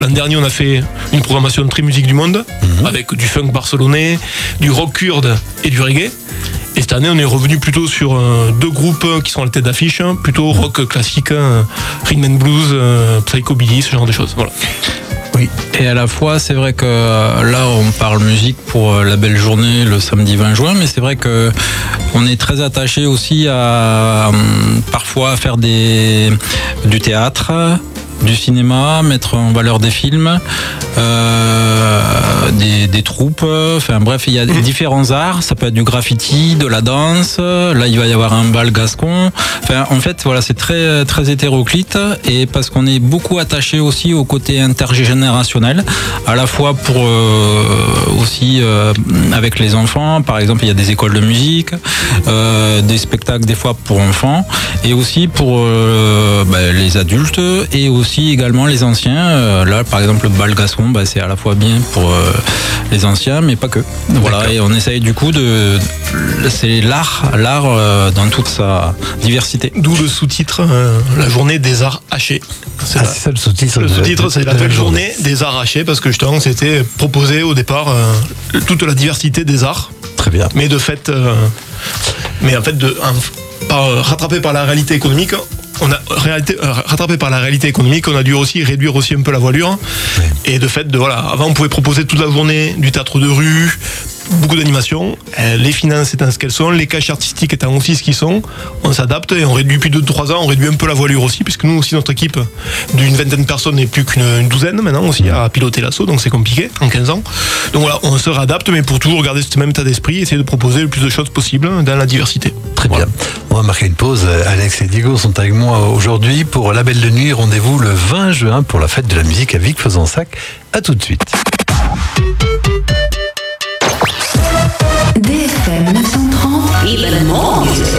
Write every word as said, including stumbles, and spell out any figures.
L'an dernier, on a fait une programmation très musique du monde, mmh. avec du funk barcelonais, du rock kurde et du reggae. Et cette année, on est revenu plutôt sur euh, deux groupes qui sont à la tête d'affiche, hein, plutôt rock classique, euh, rhythm and blues, euh, psychobilly, ce genre de choses. Voilà. Oui. Et à la fois, c'est vrai que là, on parle musique pour la belle journée le samedi vingt juin, mais c'est vrai que on est très attaché aussi à parfois à faire des du théâtre, du cinéma, mettre en valeur des films, euh, des, des troupes, enfin bref, il y a mmh. différents arts, ça peut être du graffiti, de la danse, là il va y avoir un bal gascon, enfin en fait voilà, c'est très, très hétéroclite, et parce qu'on est beaucoup attaché aussi au côté intergénérationnel, à la fois pour euh, aussi euh, avec les enfants, par exemple il y a des écoles de musique, euh, des spectacles des fois pour enfants, et aussi pour euh, bah, les adultes, et aussi également les anciens. Euh, là, par exemple, le bal gascon, bah, c'est à la fois bien pour euh, les anciens, mais pas que. Voilà, d'accord. Et on essaye du coup de, c'est l'art, l'art euh, dans toute sa diversité. D'où le sous-titre, euh, la journée des arts hachés. C'est, ah, c'est ça le sous-titre. Le sous-titre, c'est la belle journée des arts hachés, parce que justement, c'était proposé au départ euh, toute la diversité des arts. Très bien. Mais de fait, euh, mais en fait, de, un, par, rattrapé par la réalité économique. On a réalité, euh, rattrapé par la réalité économique, on a dû aussi réduire aussi un peu la voilure. Oui. Et de fait, de, voilà, avant on pouvait proposer toute la journée du théâtre de rue, beaucoup d'animations, euh, les finances étant ce qu'elles sont, les caches artistiques étant aussi ce qu'ils sont, on s'adapte et on réduit depuis deux trois ans, on réduit un peu la voilure aussi, puisque nous aussi notre équipe d'une vingtaine de personnes n'est plus qu'une une douzaine maintenant aussi à piloter l'assaut, donc c'est compliqué en quinze ans. Donc voilà, on se réadapte, mais pour toujours garder ce même état d'esprit, essayer de proposer le plus de choses possible dans la diversité. Très voilà. bien. On va marquer une pause. Alex et Diego sont avec moi aujourd'hui pour La Belle de Nuit. Rendez-vous le vingt juin pour la fête de la musique à Vic-Fezensac. À tout de suite.